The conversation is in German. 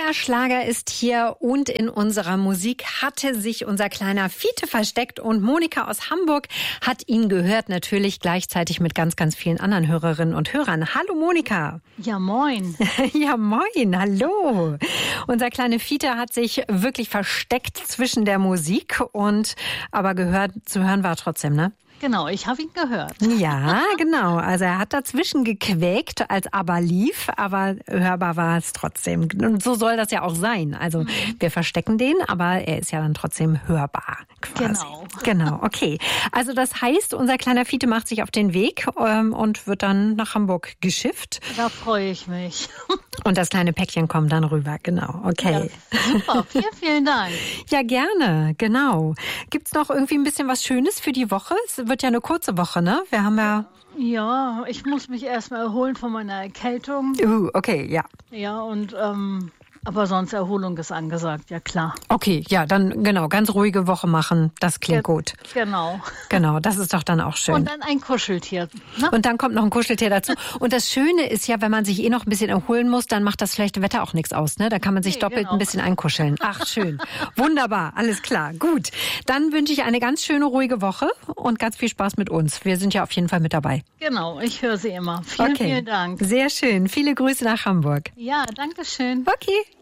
Der Schlager ist hier und in unserer Musik hatte sich unser kleiner Fiete versteckt und Monika aus Hamburg hat ihn gehört, natürlich gleichzeitig mit ganz, ganz vielen anderen Hörerinnen und Hörern. Hallo Monika. Ja, moin. Ja, moin, hallo. Unser kleiner Fiete hat sich wirklich versteckt zwischen der Musik aber zu hören war trotzdem, ne? Genau, ich habe ihn gehört. Ja, genau. Also er hat dazwischen gequäkt, als aber lief, aber hörbar war es trotzdem. Und so soll das ja auch sein. Also wir verstecken den, aber er ist ja dann trotzdem hörbar. Quasi. Genau, okay. Also das heißt, unser kleiner Fiete macht sich auf den Weg und wird dann nach Hamburg geschifft. Da freue ich mich. Und das kleine Päckchen kommt dann rüber, genau. Okay. Ja, super, vielen Dank. Ja, gerne, genau. Gibt's noch irgendwie ein bisschen was Schönes für die Woche? Es wird ja eine kurze Woche, ne? Wir haben ja... Ja, ich muss mich erstmal erholen von meiner Erkältung. Okay, ja. Ja, und aber sonst Erholung ist angesagt, ja klar. Okay, ja, dann genau, ganz ruhige Woche machen, das klingt gut. Genau. Genau, das ist doch dann auch schön. Und dann ein Kuscheltier. Ne? Und dann kommt noch ein Kuscheltier dazu. Und das Schöne ist ja, wenn man sich noch ein bisschen erholen muss, dann macht das schlechte Wetter auch nichts aus, ne? Da kann man sich doppelt ein bisschen einkuscheln. Ach, schön. Wunderbar, alles klar, gut. Dann wünsche ich eine ganz schöne, ruhige Woche und ganz viel Spaß mit uns. Wir sind ja auf jeden Fall mit dabei. Genau, ich höre Sie immer. Vielen Dank. Sehr schön. Viele Grüße nach Hamburg. Ja, danke schön. Okay.